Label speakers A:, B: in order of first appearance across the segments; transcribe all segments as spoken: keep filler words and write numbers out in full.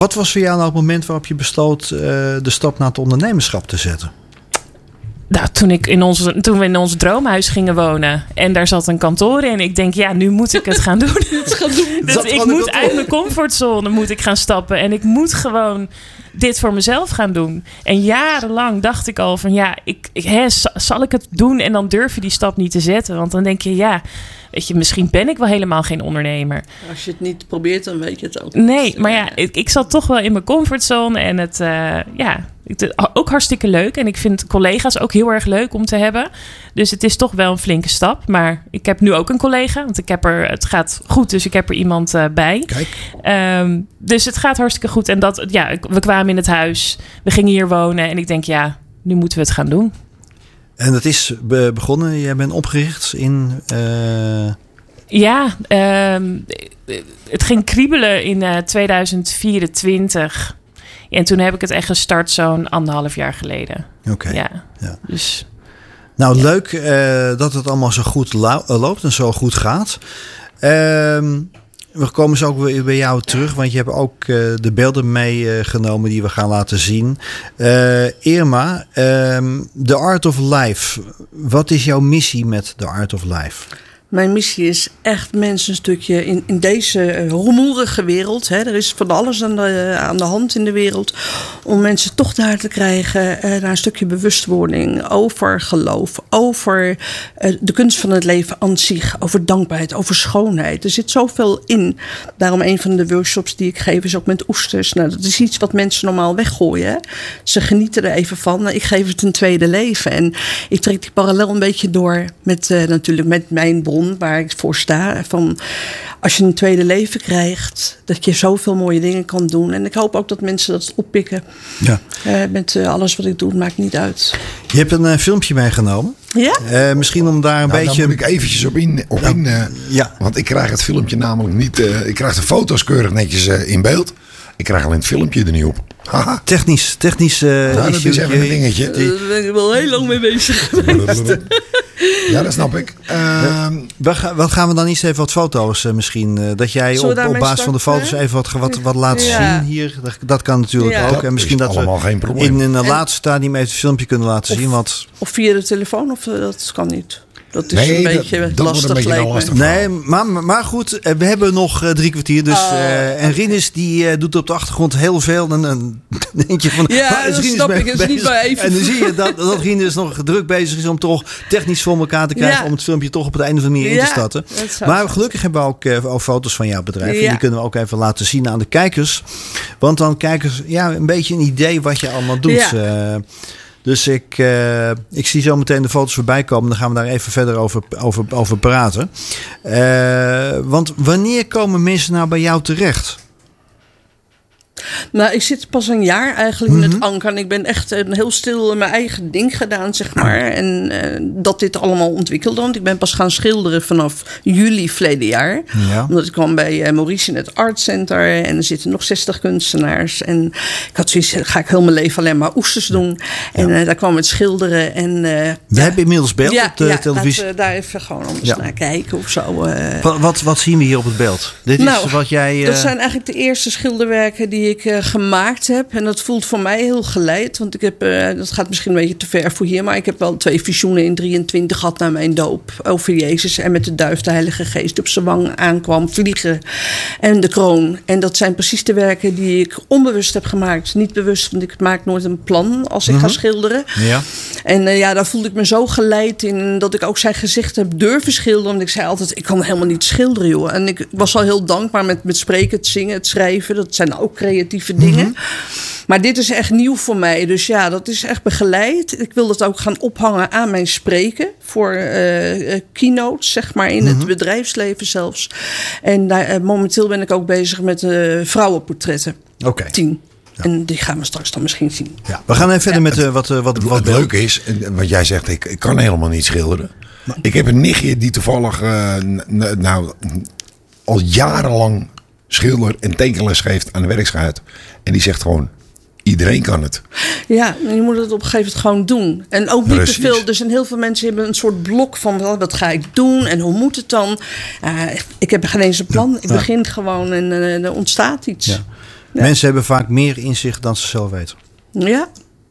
A: Wat was voor jou nou het moment waarop je besloot uh, de stap naar het ondernemerschap te zetten?
B: Nou, toen, ik in onze, toen we in ons droomhuis gingen wonen en daar zat een kantoor in. Ik denk, ja, nu moet ik het gaan doen.
C: Het gaan doen.
B: Dus ik moet uit mijn comfortzone moet ik gaan stappen. En ik moet gewoon dit voor mezelf gaan doen. En jarenlang dacht ik al van, ja, ik, ik, hè, zal ik het doen? En dan durf je die stap niet te zetten. Want dan denk je, ja, weet je, misschien ben ik wel helemaal geen ondernemer.
C: Als je het niet probeert, dan weet je het ook.
B: Nee, maar ja, ik, ik zat toch wel in mijn comfortzone. En het, uh, ja... ook hartstikke leuk. En ik vind collega's ook heel erg leuk om te hebben. Dus het is toch wel een flinke stap. Maar ik heb nu ook een collega. Want ik heb er, het gaat goed. Dus ik heb er iemand uh, bij.
A: Kijk.
B: Um, dus het gaat hartstikke goed. En dat, ja, we kwamen in het huis. We gingen hier wonen. En ik denk, ja, nu moeten we het gaan doen.
A: En dat is be- begonnen. Jij bent opgericht in... Uh...
B: Ja, um, het ging kriebelen in uh, tweeduizend vierentwintig. En toen heb ik het echt gestart zo'n anderhalf jaar geleden.
A: Oké. Okay.
B: Ja,
A: ja.
B: Dus,
A: nou,
B: ja.
A: leuk uh, dat het allemaal zo goed lo- loopt en zo goed gaat. Uh, we komen zo ook weer bij jou terug, want je hebt ook uh, de beelden meegenomen uh, die we gaan laten zien. Uh, Irma, uh, The Art of Life. Wat is jouw missie met The Art of Life?
C: Mijn missie is echt mensen een stukje in, in deze uh, rumoerige wereld. Hè, er is van alles aan de, aan de hand in de wereld. Om mensen toch daar te krijgen uh, naar een stukje bewustwording over geloof. Over uh, de kunst van het leven aan zich. Over dankbaarheid, over schoonheid. Er zit zoveel in. Daarom een van de workshops die ik geef is ook met oesters. Nou, dat is iets wat mensen normaal weggooien. Hè. Ze genieten er even van. Ik geef het een tweede leven. En ik trek die parallel een beetje door met uh, natuurlijk met mijn bron. Waar ik voor sta. Van als je een tweede leven krijgt. Dat je zoveel mooie dingen kan doen. En ik hoop ook dat mensen dat oppikken.
A: Ja.
C: Uh, met uh, alles wat ik doe. Maakt niet uit.
A: Je hebt een uh, filmpje meegenomen.
C: Ja?
A: Uh, misschien om daar een
D: nou,
A: beetje...
D: Daar moet ik eventjes op in. Op in uh,
A: ja.
D: Want ik krijg het filmpje namelijk niet... Uh, ik krijg de foto's keurig netjes uh, in beeld. Ik krijg alleen het filmpje er niet op. Haha.
A: Technisch, technisch uh,
D: nou, dat is even een dingetje.
C: Uh, daar ben ik wel heel lang mee bezig geweest.
D: Ja, dat snap ik. Uh,
A: wat, ga, wat gaan we dan eens even wat foto's uh, misschien? Uh, dat jij op, op basis van de foto's even wat, wat, wat laat ja. zien hier. Dat, dat kan natuurlijk ja. ook.
D: Dat
A: en misschien dat we in, in een laatste stadium even het filmpje kunnen laten
C: of,
A: zien. Want...
C: Of via de telefoon, of uh, dat kan niet. Dat is
D: nee,
C: een beetje
D: dat, dat
C: lastig.
D: Een beetje een lastig
A: nee, maar, maar goed, we hebben nog uh, drie kwartier. Dus,
C: oh,
A: uh, en Rinus die uh, doet op de achtergrond heel veel. En dan denk je van...
C: Ja, dat snap ik. Het is niet maar even.
A: En dan zie je dat, dat Rinus nog druk bezig is om toch technisch voor elkaar te krijgen. Ja. Om het filmpje toch op het einde van de manier ja, in te starten. Maar gelukkig hebben we ook, uh, ook foto's van jouw bedrijf. Ja. En die kunnen we ook even laten zien aan de kijkers. Want dan kijken ze ja, een beetje een idee wat je allemaal doet. Ja. Uh, Dus ik, uh, ik zie zo meteen de foto's voorbij komen. Dan gaan we daar even verder over, over, over praten. Uh, want wanneer komen mensen nou bij jou terecht?
C: Nou, ik zit pas een jaar eigenlijk mm-hmm. in het anker. En ik ben echt een heel stil mijn eigen ding gedaan, zeg maar. En uh, dat dit allemaal ontwikkelde. Want ik ben pas gaan schilderen vanaf juli verleden jaar. Ja. Omdat ik kwam bij uh, Maurice in het Art Center. En er zitten nog zestig kunstenaars. En ik had zoiets, ga ik heel mijn leven alleen maar oesters doen. En uh, daar kwam het schilderen. En, uh,
A: We ja. hebben inmiddels beeld
C: ja,
A: op de
C: ja,
A: televisie.
C: Laten we daar even gewoon anders ja. naar kijken of zo. Uh.
A: Wat, wat, wat zien we hier op het beeld? Dit
C: nou,
A: is wat jij... Uh...
C: Dat zijn eigenlijk de eerste schilderwerken die ik uh, gemaakt heb. En dat voelt voor mij heel geleid. Want ik heb, uh, dat gaat misschien een beetje te ver voor hier. Maar ik heb wel twee visioenen in drieëntwintig gehad na mijn doop. Over Jezus en met de duif de Heilige Geest op zijn wang aankwam. Vliegen en de kroon. En dat zijn precies de werken die ik onbewust heb gemaakt. Niet bewust, want ik maak nooit een plan als ik mm-hmm. ga schilderen.
A: Ja.
C: En uh, ja, daar voelde ik me zo geleid in dat ik ook zijn gezicht heb durven schilderen. Want ik zei altijd, ik kan helemaal niet schilderen, joh. En ik was al heel dankbaar met, met spreken, het zingen, het schrijven. Dat zijn ook creatieve dingen. Mm-hmm. Maar dit is echt nieuw voor mij. Dus ja, dat is echt begeleid. Ik wil dat ook gaan ophangen aan mijn spreken. Voor uh, keynotes, zeg maar, in mm-hmm. het bedrijfsleven zelfs. En daar, uh, momenteel ben ik ook bezig met uh, vrouwenportretten.
A: Oké. Okay.
C: Tien. Ja. En die gaan we straks dan misschien zien.
A: Ja, we gaan even verder ja. met uh, wat, uh, wat, wat...
D: Het leuke is, wat jij zegt, ik, ik kan helemaal niet schilderen. Maar ik heb een nichtje die toevallig uh, n- nou, al jarenlang schilder en tekenles geeft aan de werkschuit. En die zegt gewoon, iedereen kan het.
C: Ja, je moet het op een gegeven moment gewoon doen. En ook niet Precies. te veel. Er zijn heel veel mensen die hebben een soort blok van, wat ga ik doen en hoe moet het dan? Uh, ik heb geen eens een plan. Ik ja. begin gewoon en uh, er ontstaat iets. Ja.
A: Ja. Mensen hebben vaak meer inzicht dan ze zelf weten.
C: Ja.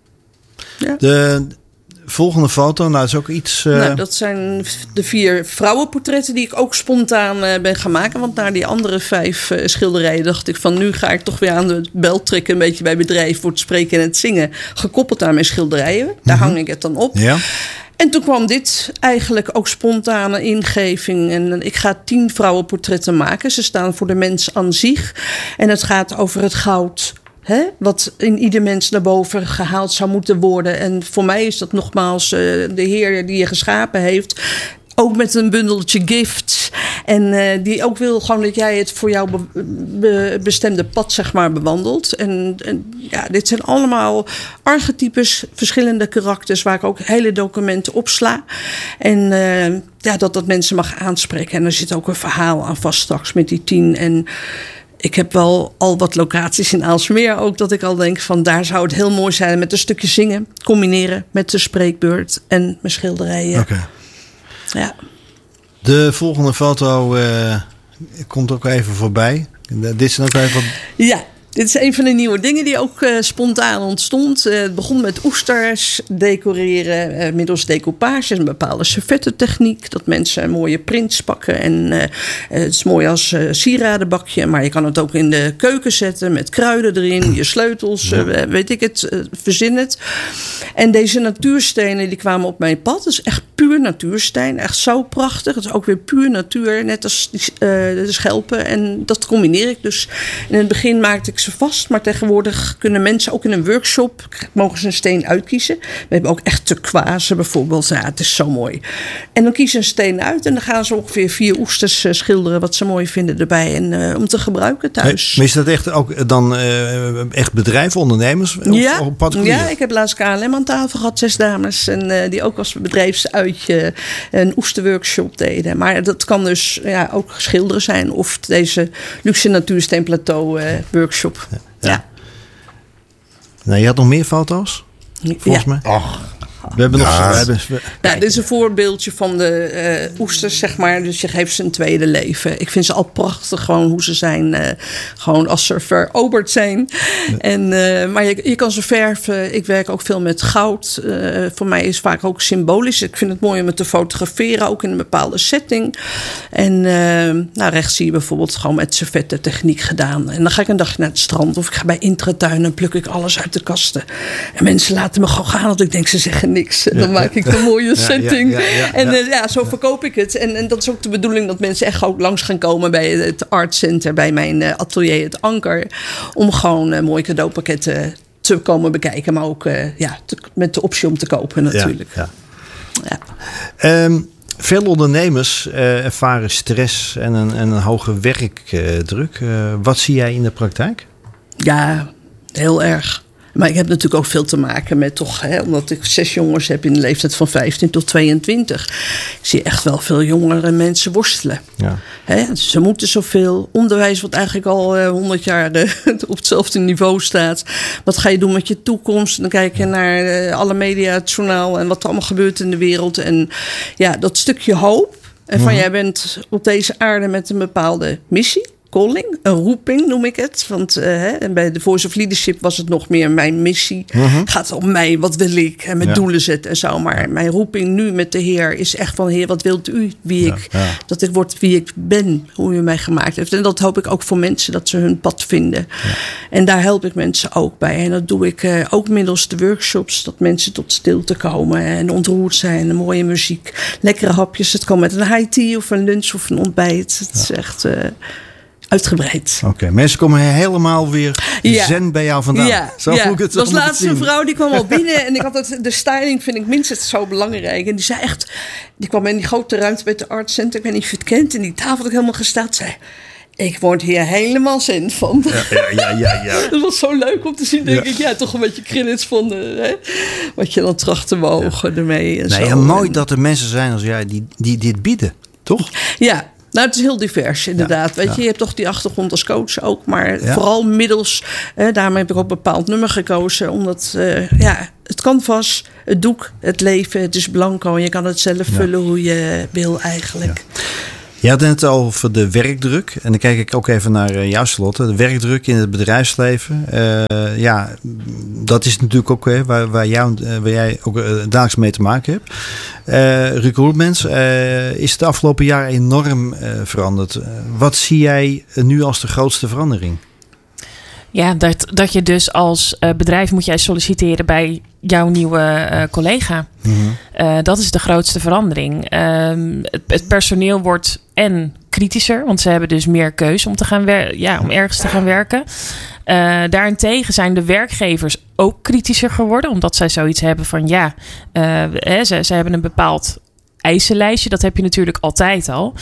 C: ja.
A: De volgende foto, nou dat is ook iets... Uh...
C: Nou, dat zijn de vier vrouwenportretten die ik ook spontaan uh, ben gaan maken. Want na die andere vijf uh, schilderijen dacht ik van... nu ga ik toch weer aan de bel trekken, een beetje bij bedrijf... voor het spreken en het zingen, gekoppeld aan mijn schilderijen. Daar mm-hmm. hang ik het dan op.
A: Ja.
C: En toen kwam dit eigenlijk ook spontane ingeving. En ik ga tien vrouwenportretten maken. Ze staan voor de mens aan zich. En het gaat over het goud... He, wat in ieder mens naar boven gehaald zou moeten worden. En voor mij is dat nogmaals uh, de Heer die je geschapen heeft. Ook met een bundeltje gifts. En uh, die ook wil gewoon dat jij het voor jouw be- be- bestemde pad zeg maar bewandelt. En, en ja, dit zijn allemaal archetypes, verschillende karakters... waar ik ook hele documenten opsla. En uh, ja, dat dat mensen mag aanspreken. En er zit ook een verhaal aan vast straks met die tien. En ik heb wel al wat locaties in Aalsmeer ook... dat ik al denk van daar zou het heel mooi zijn... met een stukje zingen, combineren met de spreekbeurt en mijn schilderijen.
A: Oké. Okay.
C: Ja.
A: De volgende foto uh, komt ook even voorbij. Dit is ook even...
C: Ja. Dit is een van de nieuwe dingen die ook uh, spontaan ontstond. Uh, het begon met oesters decoreren uh, middels decoupage. Een bepaalde servettentechniek. Dat mensen een mooie prints pakken. En uh, het is mooi als uh, sieradenbakje. Maar je kan het ook in de keuken zetten met kruiden erin. Je sleutels, uh, weet ik het, uh, verzin het. En deze natuurstenen die kwamen op mijn pad. Het is echt puur natuursteen. Echt zo prachtig. Het is ook weer puur natuur. Net als uh, de schelpen. En dat combineer ik dus. In het begin maakte ik ze vast, maar tegenwoordig kunnen mensen ook in een workshop, mogen ze een steen uitkiezen. We hebben ook echt turquoise bijvoorbeeld. Ja, het is zo mooi. En dan kiezen ze een steen uit en dan gaan ze ongeveer vier oesters uh, schilderen wat ze mooi vinden erbij en uh, om te gebruiken thuis.
A: Maar is dat echt ook dan uh, echt bedrijven, ondernemers? Of,
C: ja,
A: of particulier?
C: Ja, ik heb laatst K L M aan tafel gehad, zes dames en uh, die ook als bedrijfsuitje een oesterworkshop deden. Maar dat kan dus ja, ook schilderen zijn of deze luxe natuursteenplateau uh, workshop. Ja. ja.
A: Nou, je had nog meer foto's? Volgens ja. mij.
D: Ach.
A: We hebben
D: ja.
A: nog. We hebben, we,
C: nou, dit is een voorbeeldje van de uh, oesters, zeg maar. Dus je geeft ze een tweede leven. Ik vind ze al prachtig, gewoon hoe ze zijn. Uh, gewoon als ze veroverd zijn. Ja. En, uh, maar je, je kan ze verven. Ik werk ook veel met goud. Uh, voor mij is vaak ook symbolisch. Ik vind het mooi om het te fotograferen, ook in een bepaalde setting. En uh, nou, rechts zie je bijvoorbeeld gewoon met servetten techniek gedaan. En dan ga ik een dagje naar het strand. Of ik ga bij Intratuin en pluk ik alles uit de kasten. En mensen laten me gewoon gaan, want ik denk ze zeggen niks. En dan ja, maak ik een mooie setting. Ja, ja, ja, ja, en uh, ja, zo verkoop ik het. En, en dat is ook de bedoeling dat mensen echt ook langs gaan komen bij het Art Center, bij mijn uh, atelier Het Anker. Om gewoon uh, mooie cadeaupakketten te komen bekijken. Maar ook uh, ja, te, met de optie om te kopen natuurlijk.
A: Ja, ja. Ja. Um, veel ondernemers uh, ervaren stress en een, en een hoge werkdruk. Uh, wat zie jij in de praktijk?
C: Ja, heel erg. Maar ik heb natuurlijk ook veel te maken met toch, hè, omdat ik zes jongens heb in de leeftijd van vijftien tot tweeëntwintig. Ik zie echt wel veel jongere mensen worstelen. Ja. Hè, ze moeten zoveel. Onderwijs wat eigenlijk al honderd uh, jaar uh, op hetzelfde niveau staat. Wat ga je doen met je toekomst? Dan kijk je naar uh, alle media, het journaal en wat er allemaal gebeurt in de wereld. En ja, dat stukje hoop. En van mm-hmm. jij bent op deze aarde met een bepaalde missie. Calling, een roeping noem ik het. Want uh, hè, en bij de Voice of Leadership was het nog meer mijn missie. Uh-huh. Gaat om mij, wat wil ik? En met ja. doelen zetten en zo. Maar mijn roeping nu met de Heer is echt van... Heer, wat wilt u? Wie ja, ik, ja. Dat ik word wie ik ben. Hoe u mij gemaakt heeft. En dat hoop ik ook voor mensen, dat ze hun pad vinden. Ja. En daar help ik mensen ook bij. En dat doe ik uh, ook middels de workshops. Dat mensen tot stilte komen en ontroerd zijn. En mooie muziek, lekkere hapjes. Het kan met een high tea of een lunch of een ontbijt. Het ja. is echt... Uh, uitgebreid.
A: Oké, okay. Mensen komen helemaal weer ja. zen bij jou vandaan.
C: Ja,
A: zo
C: ja.
A: voel ik het.
C: Er was laatst een vrouw die kwam al binnen en ik had het, de styling vind ik minstens zo belangrijk. En die zei echt, die kwam in die grote ruimte bij het Art Center, ik weet niet of je het kent, en die tafel had ik helemaal gestaan, zei... Ik word hier helemaal zen van.
A: Ja, ja, ja, ja, ja.
C: Dat was zo leuk om te zien, denk ja. ik. Ja, toch een beetje credits van hè? Wat je dan tracht te mogen ja. ermee. En
A: nee,
C: zo.
A: Ja, mooi en... dat er mensen zijn als jij die, die dit bieden, toch?
C: Ja. Nou, het is heel divers, inderdaad. Ja, Weet ja. je, je hebt toch die achtergrond als coach ook. Maar ja. vooral middels, eh, daarom heb ik ook een bepaald nummer gekozen. Omdat, uh, ja, het canvas, het doek, het leven, het is blanco. En je kan het zelf vullen ja. hoe je wil eigenlijk. Ja.
A: Je had het over de werkdruk. En dan kijk ik ook even naar uh, jou, Charlotte. De werkdruk in het bedrijfsleven. Uh, ja, dat is natuurlijk ook uh, waar, waar, jou, uh, waar jij ook uh, dagelijks mee te maken hebt. Uh, recruitment uh, is het de afgelopen jaar enorm uh, veranderd. Uh, wat zie jij nu als de grootste verandering?
B: Ja, dat, dat je dus als uh, bedrijf moet jij solliciteren bij jouw nieuwe uh, collega. Mm-hmm. Uh, dat is de grootste verandering. Uh, het, het personeel wordt en kritischer, want ze hebben dus meer keuze om, te gaan wer- ja, om ergens te gaan werken. Uh, daarentegen zijn de werkgevers ook kritischer geworden, omdat zij zoiets hebben van ja, uh, hè, ze, ze hebben een bepaald eisenlijstje, dat heb je natuurlijk altijd al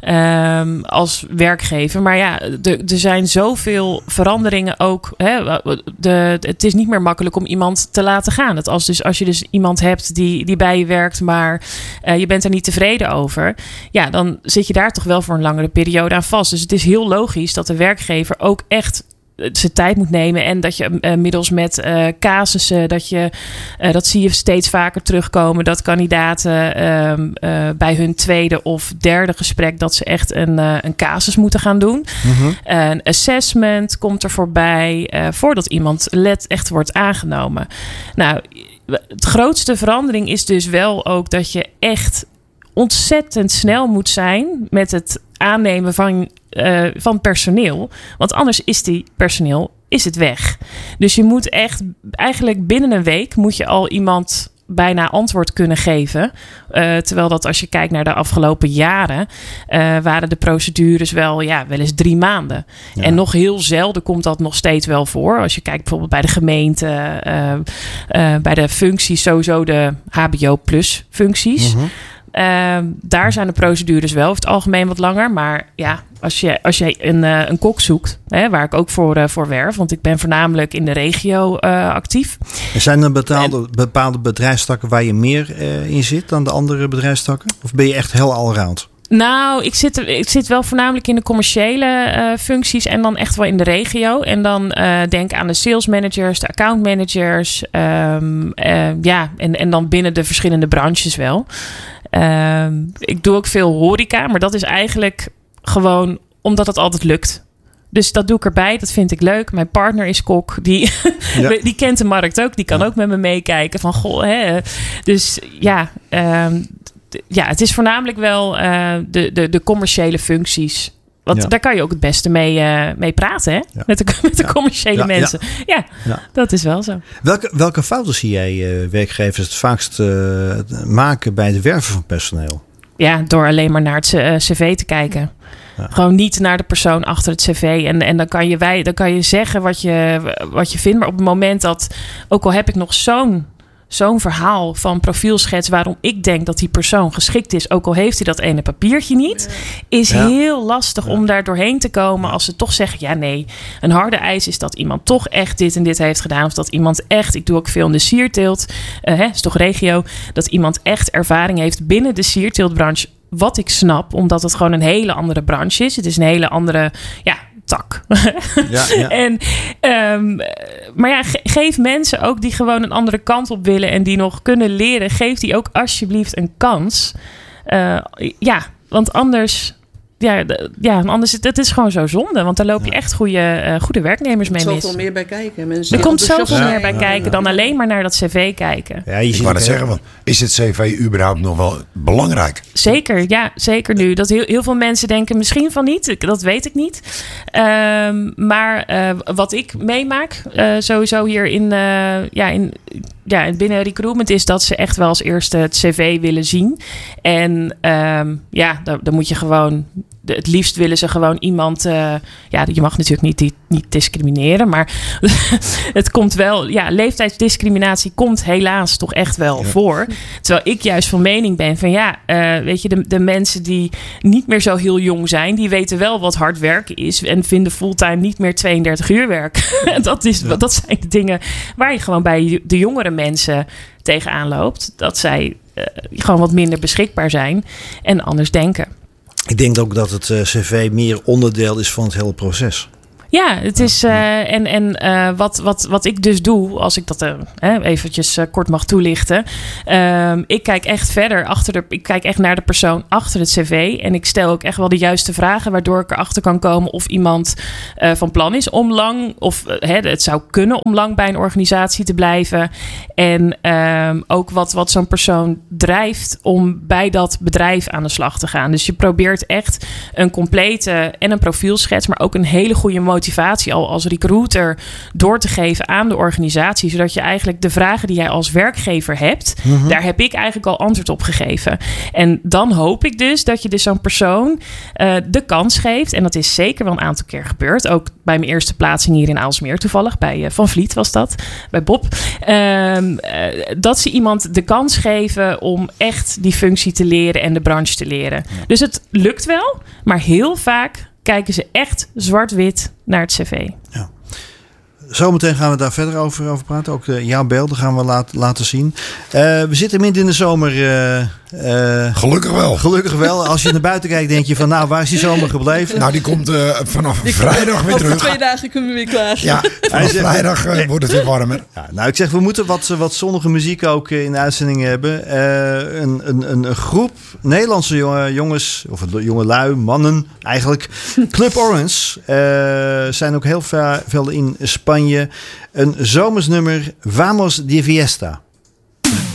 B: um, als werkgever. Maar ja, er zijn zoveel veranderingen ook. Hè, de, het is niet meer makkelijk om iemand te laten gaan. Dat als, dus, als je dus iemand hebt die, die bij je werkt, maar uh, je bent er niet tevreden over, ja, dan zit je daar toch wel voor een langere periode aan vast. Dus het is heel logisch dat de werkgever ook echt zijn tijd moet nemen en dat je uh, middels met uh, casussen, dat je uh, dat zie je steeds vaker terugkomen, dat kandidaten uh, uh, bij hun tweede of derde gesprek dat ze echt een, uh, een casus moeten gaan doen. Mm-hmm. Uh, een assessment komt er voorbij uh, voordat iemand let echt wordt aangenomen. Nou, het grootste verandering is dus wel ook dat je echt ontzettend snel moet zijn met het aannemen van, uh, van personeel. Want anders is die personeel is het weg. Dus je moet echt eigenlijk binnen een week moet je al iemand bijna antwoord kunnen geven. Uh, terwijl dat als je kijkt naar de afgelopen jaren Uh, waren de procedures wel, ja, wel eens drie maanden. Ja. En nog heel zelden komt dat nog steeds wel voor. Als je kijkt bijvoorbeeld bij de gemeente, uh, uh, bij de functies, sowieso de H B O plus functies. Mm-hmm. Uh, daar zijn de procedures wel over het algemeen wat langer. Maar ja, als je, als je een, uh, een kok zoekt, hè, waar ik ook voor, uh, voor werf, want ik ben voornamelijk in de regio uh, actief.
A: En zijn er bepaalde, en, bepaalde bedrijfstakken waar je meer uh, in zit dan de andere bedrijfstakken? Of ben je echt heel allround?
B: Nou, ik zit, ik zit wel voornamelijk in de commerciële uh, functies en dan echt wel in de regio. En dan uh, denk aan de sales managers, de account managers. Um, uh, ja, en, en dan binnen de verschillende branches wel. Uh, ik doe ook veel horeca, maar dat is eigenlijk gewoon omdat het altijd lukt. Dus dat doe ik erbij. Dat vind ik leuk. Mijn partner is kok. Die, ja. die kent de markt ook. Die kan ja. ook met me meekijken. Van goh, hè. Dus ja, um, d- ja, het is voornamelijk wel uh, de, de, de commerciële functies. Want ja. daar kan je ook het beste mee, uh, mee praten, hè? Ja. Met de, met de ja. commerciële ja. mensen. Ja. Ja, ja, dat is wel zo.
A: Welke, welke fouten zie jij uh, werkgevers het vaakst uh, maken bij het werven van personeel?
B: Ja, door alleen maar naar het uh, cv te kijken. Ja. Gewoon niet naar de persoon achter het cv. En, en dan, kan je wij, dan kan je zeggen wat je, wat je vindt. Maar op het moment dat, ook al heb ik nog zo'n zo'n verhaal van profielschets waarom ik denk dat die persoon geschikt is, ook al heeft hij dat ene papiertje niet, is ja. heel lastig ja. om daar doorheen te komen als ze toch zeggen, ja nee, een harde eis is dat iemand toch echt dit en dit heeft gedaan, of dat iemand echt, ik doe ook veel in de sierteelt, uh, hè, is toch regio, dat iemand echt ervaring heeft binnen de sierteeltbranche, wat ik snap, omdat het gewoon een hele andere branche is. Het is een hele andere, ja, tak. Ja, ja. En, um, maar ja, ge- geef mensen ook die gewoon een andere kant op willen en die nog kunnen leren, geef die ook alsjeblieft een kans. Uh, ja, want anders, ja, d- ja, anders het is gewoon zo zonde, want daar loop je echt goede, uh, goede werknemers mee mis.
C: Er komt zoveel meer bij kijken. Mensen
B: er komt zoveel
C: ja.
B: meer bij ja, kijken ja, dan ja. alleen maar naar dat cv kijken.
D: Ja, je ik wou dat zeggen, want is het cv überhaupt nog wel belangrijk?
B: Zeker, ja, zeker nu. Dat heel, heel veel mensen denken misschien van niet, dat weet ik niet. Um, maar uh, wat ik meemaak, uh, sowieso hier in, uh, ja, in, ja, binnen recruitment, is dat ze echt wel als eerste het cv willen zien. En um, ja, dan, dan moet je gewoon, het liefst willen ze gewoon iemand, uh, ja, je mag natuurlijk niet, die, niet discrimineren, maar het komt wel, ja, leeftijdsdiscriminatie komt helaas toch echt wel ja. voor. Terwijl ik juist van mening ben van ja, uh, weet je, de, de mensen die niet meer zo heel jong zijn, die weten wel wat hard werken is en vinden fulltime niet meer tweeëndertig uur werk. dat, is, ja. dat zijn de dingen waar je gewoon bij de jongere mensen tegenaan loopt. Dat zij uh, gewoon wat minder beschikbaar zijn en anders denken.
A: Ik denk ook dat het uh, cv meer onderdeel is van het hele proces.
B: Ja, het is uh, en, en uh, wat, wat, wat ik dus doe, als ik dat uh, eventjes uh, kort mag toelichten. Uh, ik kijk echt verder achter de, ik kijk echt naar de persoon achter het cv. En ik stel ook echt wel de juiste vragen, waardoor ik erachter kan komen of iemand uh, van plan is om lang, of uh, het zou kunnen om lang bij een organisatie te blijven. En uh, ook wat, wat zo'n persoon drijft om bij dat bedrijf aan de slag te gaan. Dus je probeert echt een complete en een profielschets, maar ook een hele goede motivatie al als recruiter door te geven aan de organisatie, zodat je eigenlijk de vragen die jij als werkgever hebt, mm-hmm. daar heb ik eigenlijk al antwoord op gegeven. En dan hoop ik dus dat je dus zo'n persoon uh, de kans geeft, en dat is zeker wel een aantal keer gebeurd, ook bij mijn eerste plaatsing hier in Aalsmeer toevallig, bij uh, Van Vliet was dat, bij Bob, uh, uh, dat ze iemand de kans geven om echt die functie te leren en de branche te leren. Ja. Dus het lukt wel, maar heel vaak kijken ze echt zwart-wit naar het cv.
A: Ja. Zometeen gaan we daar verder over, over praten. Ook uh, jouw beelden gaan we laat, laten zien. Uh, we zitten midden in de zomer. Uh, uh,
D: gelukkig wel.
A: Gelukkig wel. Als je naar buiten kijkt, denk je van, nou, waar is die zomer gebleven?
D: Nou, die komt uh, vanaf die vrijdag weer terug.
C: Over twee dagen kunnen we weer klaar.
D: Ja, vanaf vrijdag uh, wordt het weer warmer.
A: Ja, nou, ik zeg, we moeten wat, wat zonnige muziek ook in de uitzending hebben. Uh, een, een, een groep Nederlandse jonge, jongens, of jonge lui, mannen eigenlijk. Club Orange. Uh, zijn ook heel veel in Spanje. Een zomersnummer, Vamos de Fiesta.